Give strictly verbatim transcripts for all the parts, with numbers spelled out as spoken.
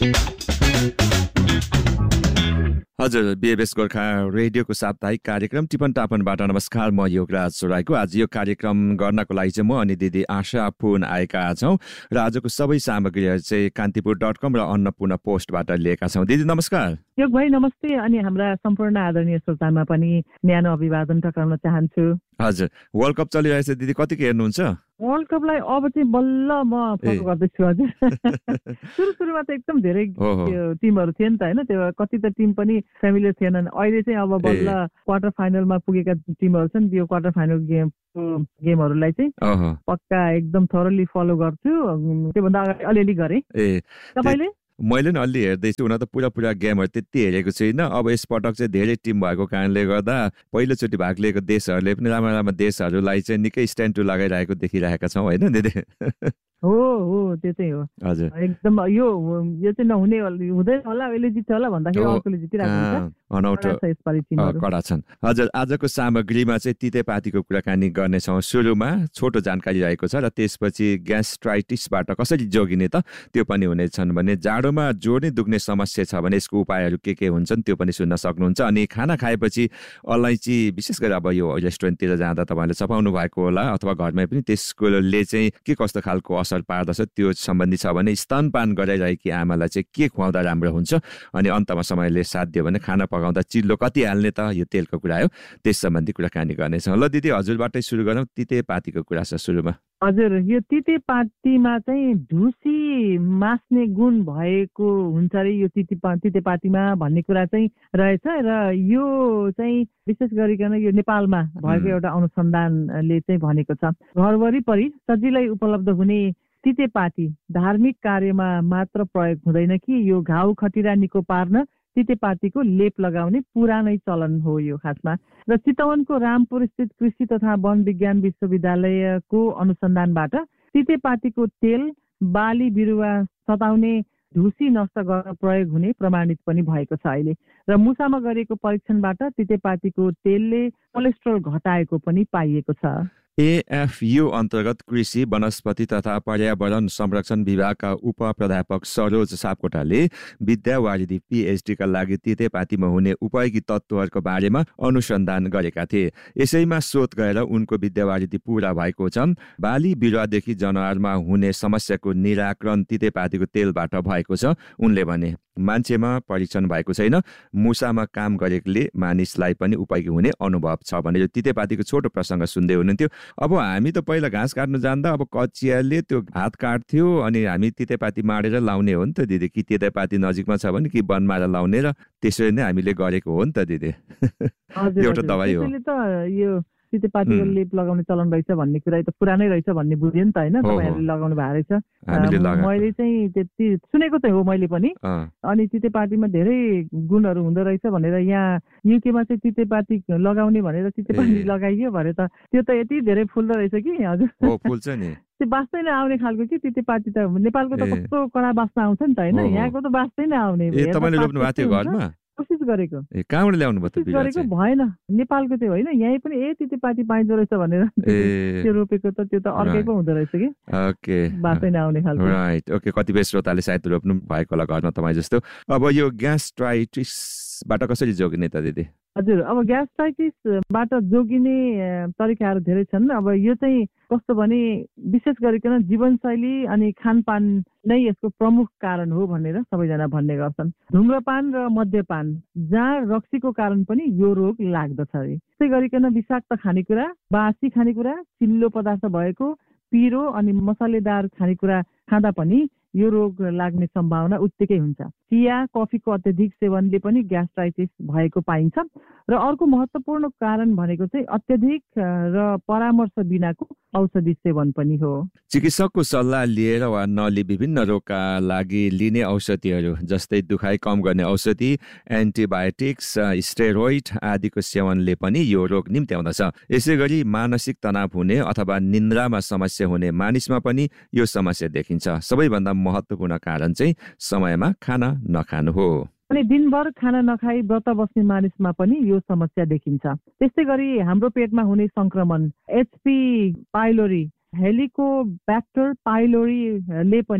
हजुर, बीएबएस गोर्खा रेडियोको साप्ताहिक कार्यक्रम टिपन टापनबाट नमस्कार। म योगराज सोराईको आज यो कार्यक्रम गर्नको लागि चाहिँ म अनि दिदी आशा पुन आएका छौँ र आजको सबै सामग्रीहरू चाहिँ कान्तिपुर डट कम र अन्नपूर्ण पोस्टबाट लिएका छौँ। दिदी नमस्कार। योग भाइ नमस्ते। अनि हाम्रा सम्पूर्ण आदरणीय श्रोतामा पनि न्यानो अभिवादन टक्राउन चाहन्छु। हजुर, वर्ल्ड कप चलिरहेछ दिदी, कतिको हेर्नुहुन्छ? वर्ल्ड कपलाई अब चाहिँ बल्ल म फलो गर्दैछु हजुर। सुरु सुरुमा त एकदम धेरै टिमहरू थिए नि त होइन, त्यो कति त टिम पनि फ्यामिलियर थिएनन्। अहिले चाहिँ अब बल्ल क्वार्टर फाइनलमा पुगेका टिमहरू छन्, यो क्वार्टर फाइनल गेम गेमहरूलाई चाहिँ पक्का एकदम थोरली फलो गर्छु। त्योभन्दा अगाडि अलिअलि गरेँ। तपाईँले? मैले पनि अलि हेर्दैछु, हुन त पुरा पुरा गेमहरू त्यति हेरेको छुइनँ। अब यसपटक चाहिँ धेरै टिम भएको कारणले गर्दा पहिलोचोटि भाग लिएको देशहरूले पनि राम्रो राम्रो देशहरूलाई चाहिँ निकै स्ट्यान्ड टु लगाइरहेको देखिरहेका छौँ होइन दिदी? हो हो त्यो चाहिँ हो हजुर। एकदम यो यो चाहिँ नहुने हुँदैन होला, अहिले जित्छ होला भन्दाखेरि अर्कोले जितिरहेको हुन्छ, कडा छन्। हजुर, आजको सामग्रीमा चाहिँ तितेपातीको कुराकानी गर्नेछौँ। सुरुमा छोटो जानकारी रहेको छ र त्यसपछि ग्यास्ट्राइटिसबाट कसरी जोगिने त त्यो पनि हुनेछन् भने, जाडोमा जोड्ने दुख्ने समस्या छ भने यसको उपायहरू के के हुन्छन् त्यो पनि सुन्न सक्नुहुन्छ। अनि खाना खाएपछि अलैँची, विशेष गरी अब यो रेस्टुरेन्टतिर जाँदा तपाईँहरूले चपाउनु भएको होला अथवा घरमै पनि, त्यसकोले चाहिँ के कस्तो खालको असर पार्दछ त्यो सम्बन्धी छ भने स्तनपान गराइरहेकी आमालाई चाहिँ के खुवाउँदा राम्रो हुन्छ। अनि अन्तमा समयले साथ दियो भने खाना पकाउँदा चिल्लो कति हाल्ने त, यो तेलको कुरा हो, त्यस सम्बन्धी कुराकानी गर्नेछौँ। ल दिदी, हजुरबाटै सुरु गरौँ। तितेपातीको कुरा छ सुरुमा। हजुर, यो तितेपातीमा चाहिँ ढुसी मास्ने गुण भएको हुन्छ अरे यो तितेपा तितेपातीमा भन्ने कुरा चाहिँ रहेछ। र यो चाहिँ विशेष गरिकन यो नेपालमा भएको एउटा अनुसन्धानले चाहिँ भनेको छ, घर वरिपरि सजिलै उपलब्ध हुने तितेपाती धार्मिक कार्यमा मात्र प्रयोग हुँदैन कि यो घाउ खटिरा निको पार्न तितेपातीको लेप लगाउने पुरानै चलन हो यो खासमा। र चितवनको रामपुर स्थित कृषि तथा वन विज्ञान विश्वविद्यालयको अनुसन्धानबाट तितेपातीको तेल बाली बिरुवा सताउने ढुसी नष्ट गर्न प्रयोग हुने प्रमाणित पनि भएको छ अहिले। र मुसामा गरिएको परीक्षणबाट तितेपातीको तेलले कोलेस्ट्रोल घटाएको पनि पाइएको छ। एएफयू अन्तर्गत कृषि वनस्पति तथा पर्यावरण संरक्षण विभागका उप प्राध्यापक सरोज सापकोटाले विद्यावारिधि पीएचडीका लागि तितेपातीमा हुने उपयोगी तत्त्वहरूको बारेमा अनुसन्धान गरेका थिए। यसैमा शोध गएर उनको विद्यावारिधि पूरा भएको छ। बाली बिरुवादेखि जनावरमा हुने समस्याको निराकरण तितेपातीको तेलबाट भएको छ। उनले भने मान्छेमा परीक्षण भएको छैन, मुसामा काम गरेकोले मानिसलाई पनि उपयोगी हुने अनुभव छ भने यो तितेपातीको छोटो प्रसङ्ग सुन्दै हुनुहुन्थ्यो। अब हामी त पहिला घाँस काट्नु जाँदा अब कचियाले त्यो हात काट्थ्यो अनि हामी तितेपाती माडेर लाउने हो नि त दिदी, कि तितेपाती नजिकमा छ भने कि बनमारा लाउने, र त्यसरी नै हामीले गरेको हो नि त दिदी। एउटा दबाई हो। यो तितेपातीको लेप लगाउने चलन रहेछ भन्ने कुरा त पुरानै रहेछ भन्ने बुझ्यो नि त होइन, तपाईँहरूले लगाउनु भएको रहेछ। मैले चाहिँ त्यति सुनेको चाहिँ हो मैले पनि। अनि तितेपातीमा धेरै गुणहरू हुँदो रहेछ भनेर यहाँ युकेमा चाहिँ तितेपाती लगाउने भनेर तितेपाती लगाइयो भने त त्यो त यति धेरै फुल्दो रहेछ कि हजुर, फुल्छ नि, त्यो बाँच्दै नआउने खालको कि तितेपाती त। नेपालको त कस्तो कडा बाँच्न आउँछ नि त होइन, यहाँको त बाँच्दै नआउने। तपाईँले रोप्नु भएको थियो घरमा? कोसिस गरेको, कहाँबाट ल्याउनु भयो? गरेको भएन, नेपालको त्यो होइन, यहीँ पनि ए तितेपाती पाइँदो रहेछ भनेर त्यो रोपेको त त्यो त अर्कै पो हुँदो रहेछ कि। ओके, बाँच्दै नआउने खालको। Right, okay. कतिपय श्रोताले सायद रोप्नु भएको होला घरमा तपाईँ जस्तो। अब यो ग्यास्ट्राइटिसबाट कसरी जोगिने त दिदी? हजुर, अब ग्यास्ट्राइटिसबाट जोगिने तरिकाहरू धेरै छन्। अब यो चाहिँ कस्तो भने विशेष गरिकन जीवनशैली अनि खानपान नै यसको प्रमुख कारण हो भनेर सबैजना भन्ने गर्छन्। धुम्रपान र मद्यपान, जाँड रक्सीको कारण पनि यो रोग लाग्दछ अरे। त्यसै गरिकन विषाक्त खानेकुरा, बासी खानेकुरा, चिल्लो पदार्थ भएको, पिरो अनि मसालेदार खानेकुरा खाँदा पनि यो रोग लाग्ने सम्भावना उत्तिकै हुन्छ। चिया कफीको अत्यधिक सेवनले पनि ग्यास्ट्राइटिस भएको पाइन्छ। र अर्को महत्त्वपूर्ण कारण भनेको चाहिँ अत्यधिक र परामर्श बिनाको औषधि सेवन पनि हो। चिकित्सकको सल्लाह लिएर वा नलिई विभिन्न रोगका लागि लिने औषधिहरू जस्तै दुखाइ कम गर्ने औषधि, एन्टिबायोटिक्स, स्टेरोइड आदिको सेवनले पनि यो रोग निम्त्याउँदछ। यसै गरी मानसिक तनाव हुने अथवा निन्द्रामा समस्या हुने मानिसमा पनि यो समस्या देखिन्छ। सबैभन्दा महत्त्वपूर्ण कारण चाहिँ समयमा खाना नखानु हो। अनि दिनभर खाना नखाई व्रत बस्ने मानिसमा पनि यो समस्या देखिन्छ। त्यस्तै गरी हाम्रो पेटमा हुने संक्रमण एचपी पाइलोरी, हेलिकोब्याक्टर पाइलोरीले पनि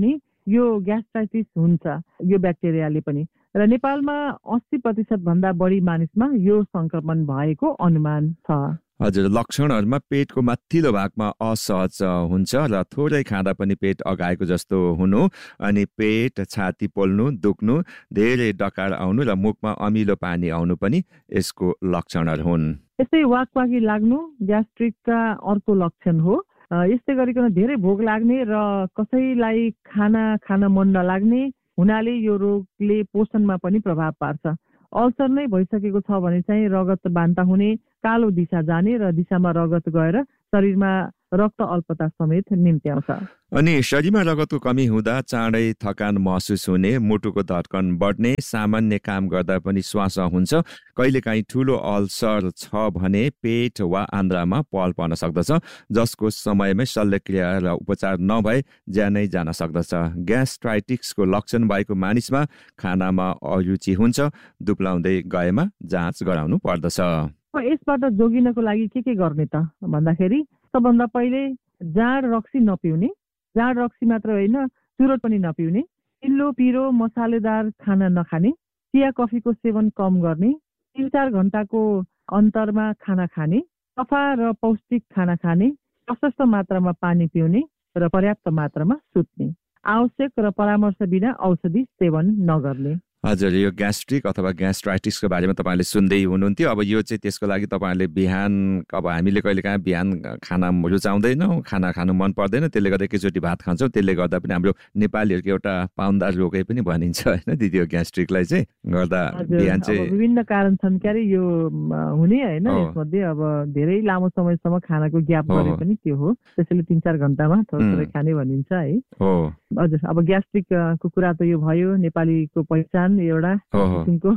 यो ग्यास्ट्राइटिस हुन्छ यो ब्याक्टेरियाले पनि। र नेपालमा अस्सी प्रतिशत भन्दा बढी मानिसमा यो संक्रमण भएको अनुमान छ। हजुर, लक्षणहरूमा पेटको माथिल्लो भागमा असहज हुन्छ र थोरै खाँदा पनि पेट अगाएको जस्तो हुनु, अनि पेट छाती पोल्नु, दुख्नु, धेरै डकार आउनु र मुखमा अमिलो पानी आउनु पनि यसको लक्षणहरू हुन्। यस्तै वाकवाकी लाग्नु ग्यास्ट्रिकका अर्को लक्षण हो। यस्तै गरिकन धेरै भोक लाग्ने र कसैलाई खाना खान मन नलाग्ने हुनाले यो रोगले पोषणमा पनि प्रभाव पार्छ। अल्सर नै भइसकेको छ भने चाहिँ रगत बान्ता हुने, कालो दिशा जाने र दिशामा रगत गएर शरीरमा रक्त अल्पता समेत निम्त्याउँछ। अनि शरीरमा रगतको कमी हुँदा चाँडै थकान महसुस हुने, मुटुको धड्कन बढ्ने, सामान्य काम गर्दा पनि श्वास हुन्छ। कहिलेकाहीँ ठुलो अल्सर छ भने पेट वा आन्द्रामा पल पर्न सक्दछ, जसको समयमै शल्यक्रिया र उपचार नभए ज्यानै जान सक्दछ। ग्यास्ट्राइटिक्सको लक्षण भएको मानिसमा खानामा अरुचि हुन्छ, दुब्लाउँदै गएमा जाँच गराउनु पर्दछ। यसबाट जोगिनको लागि के के गर्ने त भन्दाखेरि सबभन्दा पहिले जाँड रक्सी नपिउने, जाँड रक्सी मात्र होइन चुरोट पनि नपिउने, चिल्लो पिरो मसालेदार खाना नखाने, चिया कफीको सेवन कम गर्ने, तिन चार घन्टाको अन्तरमा खाना खाने, सफा र पौष्टिक खाना खाने, प्रशस्त मात्रामा पानी पिउने र पर्याप्त मात्रामा सुत्ने, आवश्यक र परामर्श बिना औषधि सेवन नगर्ने। हजुर, यो ग्यास्ट्रिक अथवा ग्यास्ट्राइटिसको बारेमा तपाईँले सुन्दै हुनुहुन्थ्यो। अब यो चाहिँ त्यसको लागि तपाईँहरूले बिहान, अब हामीले कहिले काहीँ बिहान खाना रुचाउँदैनौँ, खाना खानु मन पर्दैन, त्यसले गर्दा एकैचोटि भात खान्छौँ। त्यसले गर्दा पनि हाम्रो नेपालीहरूको एउटा पाउन्दार रोगै पनि भनिन्छ होइन दिदी, यो ग्यास्ट्रिकलाई चाहिँ गर्दा बिहान चाहिँ विभिन्न कारण छन् क्यारे यो हुने होइन। यसमध्ये अब धेरै लामो समयसम्म खानाको ग्याप गरे पनि त्यो हो, त्यसैले तिन चार घन्टामा थोरै थोरै खाने भनिन्छ है। हजुर, अब ग्यास्ट्रिकको कुरा त यो भयो, नेपालीको पहिचान एउटा किसिमको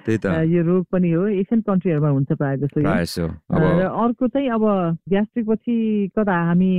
यो रोग पनि हो। एसियन कन्ट्रीहरूमा हुन्छ प्रायः जस्तो। र अर्को चाहिँ अब ग्यास्ट्रिक पछि कता हामी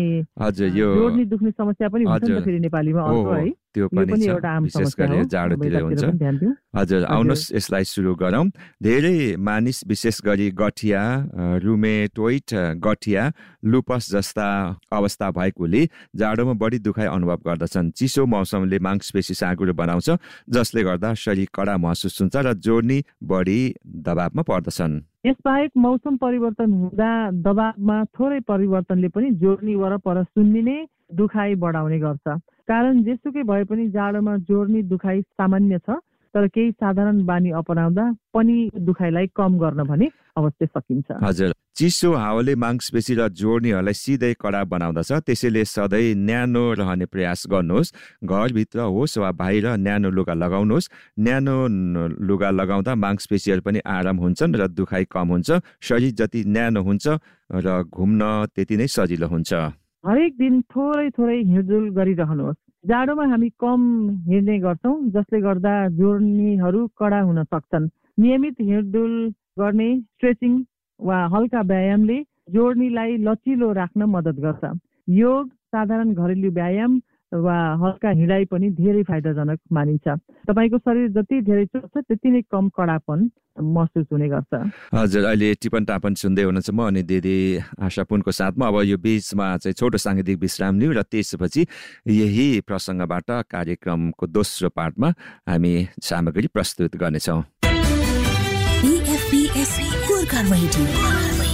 जोड्नी दुख्ने समस्या पनि हुन्छ नि त फेरि नेपालीमा अर्को है, त्यो पनि एउटा आम विशेष गरी जाडोतिर हुन्छ। हजुर, आउनुहोस् यसलाई सुरु गरौँ। धेरै मानिस विशेष गरी गठिया, रुमेटोइड गठिया, लुपस जस्ता अवस्था भएकोले जाडोमा बढी दुखाइ अनुभव गर्दछन्। चिसो मौसमले मांसपेशी साँघुरो बनाउँछ, जसले गर्दा शरीर कडा महसुस हुन्छ र जोड्नी बढी दबावमा पर्दछन्। यसबाहेक मौसम परिवर्तन हुँदा दबावमा थोरै परिवर्तनले पनि जोड्नी वरपर सुन्निने दुखाइ बढाउने गर्छ। कारण जेसुकै भए पनि जाडोमा जोड्नी दुखाइ सामान्य छ, तर केही साधारण बानी अपनाउँदा पनि दुखाइलाई कम गर्न भने अवश्य सकिन्छ। हजुर, चिसो हावाले मांसपेशी र जोड्नीहरूलाई सिधै कडा बनाउँदछ, त्यसैले सधैँ न्यानो रहने प्रयास गर्नुहोस्। घरभित्र होस् वा बाहिर न्यानो लुगा लगाउनुहोस्। न्यानो लुगा लगाउँदा मांसपेशीहरू पनि आराम हुन्छन् र दुखाइ कम हुन्छ। शरीर जति न्यानो हुन्छ र घुम्न त्यति नै सजिलो हुन्छ। हरेक दिन थोरै थोरै हिँडडुल गरिरहनुहोस्। जाडोमा हामी कम हिँड्ने गर्छौँ, जसले गर्दा जोड्नीहरू कडा हुन सक्छन्। नियमित हिँडडुल गर्ने, स्ट्रेचिङ वा हल्का व्यायामले जोड्नीलाई लचिलो राख्न मद्दत गर्छ। योग, साधारण घरेलु व्यायाम वा हल्का हिँडाइ पनि धेरै फाइदाजनक मानिन्छ। तपाईँको शरीर जति धेरै चोट्छ त्यति नै कम कडापन महसुस हुने गर्छ। हजुर, अहिले टिपन टापन सुन्दै हुनुहुन्छ म अनि दिदी आशा पुनको साथमा। अब यो बीचमा चाहिँ छोटो साङ्गीतिक विश्राम लिउँ र त्यसपछि यही प्रसङ्गबाट कार्यक्रमको दोस्रो पार्टमा हामी सामग्री प्रस्तुत गर्नेछौँ।